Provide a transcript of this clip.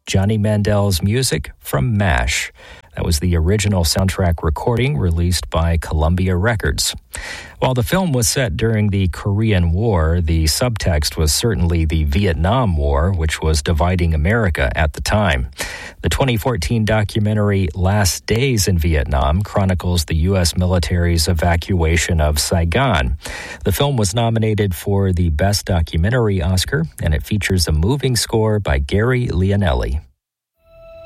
Johnny Mandel's music from MASH. That was the original soundtrack recording released by Columbia Records. While the film was set during the Korean War, the subtext was certainly the Vietnam War, which was dividing America at the time. The 2014 documentary Last Days in Vietnam chronicles the U.S. military's evacuation of Saigon. The film was nominated for the Best Documentary Oscar, and it features a moving score by Gary Leonelli.